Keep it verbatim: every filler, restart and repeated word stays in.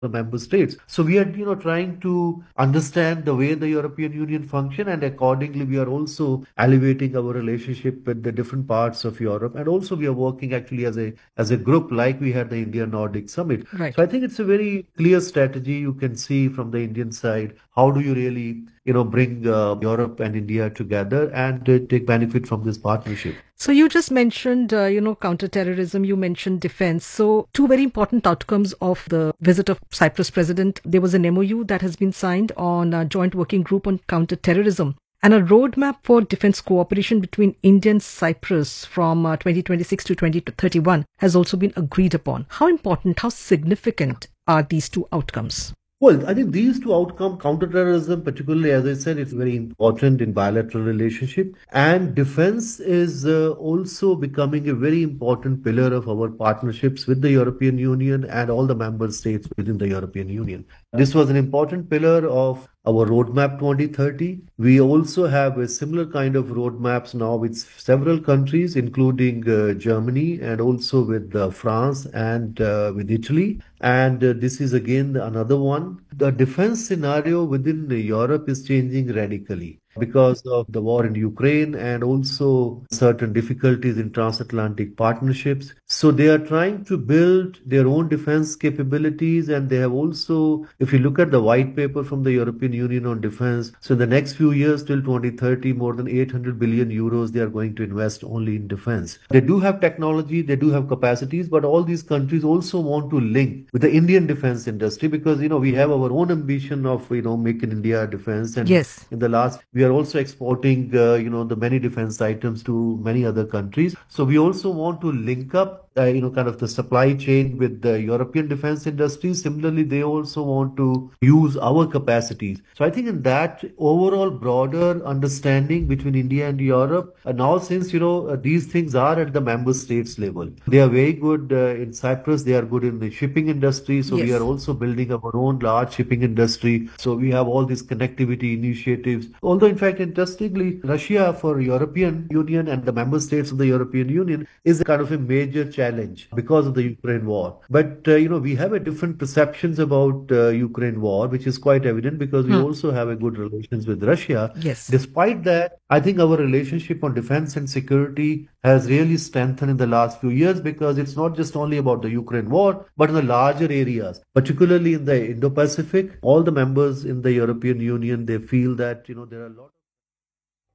the member states. So we are, you know, trying to understand the way the European Union function, and accordingly we are also elevating our relationship with the different parts of Europe. And also we are working actually as a as a group, like we had the India Nordic Summit. Right. So I think it's a very clear strategy you can see from the Indian side. How do you really, you know, bring uh, Europe and India together and uh, take benefit from this partnership? So you just mentioned, uh, you know, counterterrorism, you mentioned defense. So two very important outcomes of the visit of Cyprus president. There was an M O U that has been signed on a joint working group on counterterrorism and a roadmap for defense cooperation between India and Cyprus from uh, twenty twenty-six to twenty thirty-one has also been agreed upon. How important, how significant are these two outcomes? Well, I think these two outcomes, counterterrorism, particularly, as I said, it's very important in bilateral relationship. And defense is uh, also becoming a very important pillar of our partnerships with the European Union and all the member states within the European Union. This was an important pillar of our roadmap twenty thirty. We also have a similar kind of roadmaps now with several countries, including uh, Germany and also with uh, France and uh, with Italy. And uh, this is again another one. The defense scenario within Europe is changing radically because of the war in Ukraine and also certain difficulties in transatlantic partnerships. So they are trying to build their own defense capabilities, and they have also, if you look at the white paper from the European Union on defense, so in the next few years till twenty thirty, more than eight hundred billion euros they are going to invest only in defense. They do have technology, they do have capacities, but all these countries also want to link with the Indian defense industry because, you know, we have our own ambition of, you know, make in India defense. And Yes. in the last, we are also exporting, uh, you know, the many defense items to many other countries. So we also want to link up, uh, you know, kind of the supply chain with the European defense industry. Similarly, they also want to use our capacities. So I think in that overall broader understanding between India and Europe, uh, now since, you know, uh, these things are at the member states level, they are very good uh, in Cyprus. They are good in the shipping industry. So we are Yes. also building our own large shipping industry. So we have all these connectivity initiatives. Although, in fact, interestingly, Russia for European Union and the member states of the European Union is kind of a major challenge because of the Ukraine war. But, uh, you know, we have a different perceptions about uh, Ukraine war, which is quite evident because we Hmm. also have a good relations with Russia. Yes. Despite that, I think our relationship on defense and security has really strengthened in the last few years because it's not just only about the Ukraine war, but in the larger areas, particularly in the Indo-Pacific. All the members in the European Union, they feel that, you know, there are a lot of